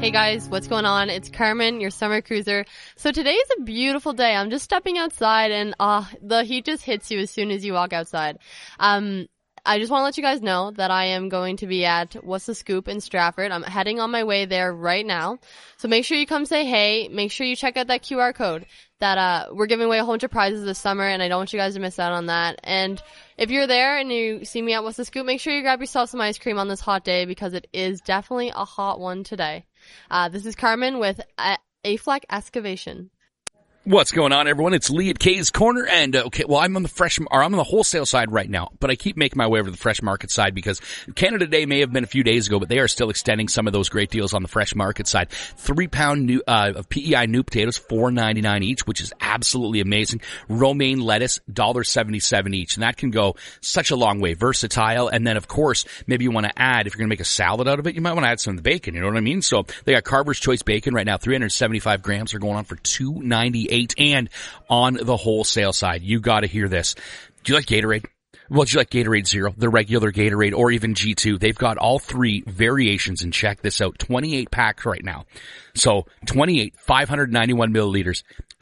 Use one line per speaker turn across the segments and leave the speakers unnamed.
Hey guys, what's going on? It's Carmen, your summer cruiser. So today is a beautiful day. I'm just stepping outside and the heat just hits you as soon as you walk outside. I just want to let you guys know that I am going to be at What's the Scoop in Stratford. I'm heading on my way there right now. So make sure you come say hey. Make sure you check out that QR code that we're giving away a whole bunch of prizes this summer, and I don't want you guys to miss out on that. And if you're there and you see me at What's the Scoop, make sure you grab yourself some ice cream on this hot day because it is definitely a hot one today. This is Carmen with Aflac Excavation.
What's going on, everyone? It's Lee at Kay's Corner, and I'm on the wholesale side right now, but I keep making my way over to the fresh market side because Canada Day may have been a few days ago, but they are still extending some of those great deals on the fresh market side. 3 pound of PEI new potatoes, $4.99 each, which is absolutely amazing. Romaine lettuce, $1.77 each, and that can go such a long way. Versatile, and then of course, maybe you want to add, if you're going to make a salad out of it, you might want to add some of the bacon. You know what I mean? So they got Carver's Choice bacon right now, 375 grams. They're going on for $2.98. And on the wholesale side, you got to hear this. Do you like Gatorade? Well, do you like Gatorade Zero, the regular Gatorade, or even G2? They've got all 3 variations, and check this out. 28 packs right now. So 28, 591 milliliters,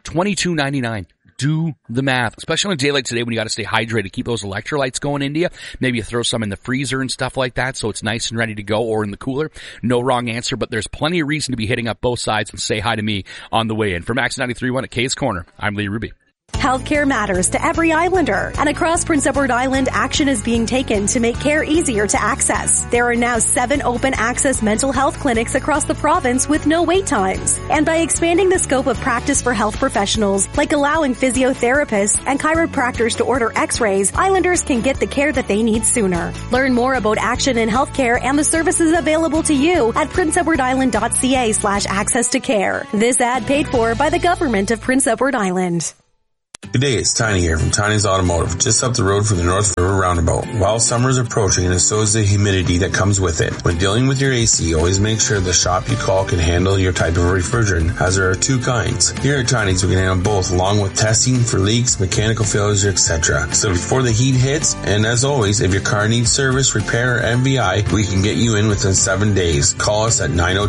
$22.99. Do the math, especially on a day like today when you got to stay hydrated, keep those electrolytes going into you. Maybe you throw some in the freezer and stuff like that so it's nice and ready to go, or in the cooler. No wrong answer, but there's plenty of reason to be hitting up both sides and say hi to me on the way in. For Max 93.1 at Kay's Corner, I'm Lee Ruby.
Healthcare matters to every islander, and across Prince Edward Island, action is being taken to make care easier to access. There are now 7 open access mental health clinics across the province with no wait times. And by expanding the scope of practice for health professionals, like allowing physiotherapists and chiropractors to order x-rays, islanders can get the care that they need sooner. Learn more about action in healthcare and the services available to you at princeedwardisland.ca/access to care. This ad paid for by the government of Prince Edward Island.
Good day, it's Tiny here from Tiny's Automotive, just up the road from the North River Roundabout. While summer is approaching, and so is the humidity that comes with it. When dealing with your AC, always make sure the shop you call can handle your type of refrigerant, as there are 2 kinds. Here at Tiny's, we can handle both, along with testing for leaks, mechanical failures, etc. So before the heat hits, and as always, if your car needs service, repair, or MVI, we can get you in within 7 days. Call us at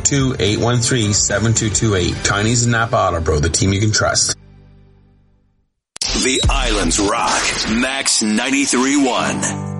902-813-7228. Tiny's and Napa Auto Pro, the team you can trust.
The Islands Rock. Max 93.1.